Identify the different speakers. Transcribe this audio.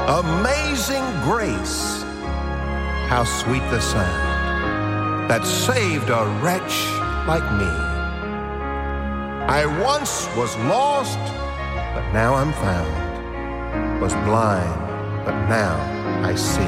Speaker 1: Amazing grace, how sweet the sound that saved a wretch like me. I once was lost, but now I'm found, was blind, but now I see.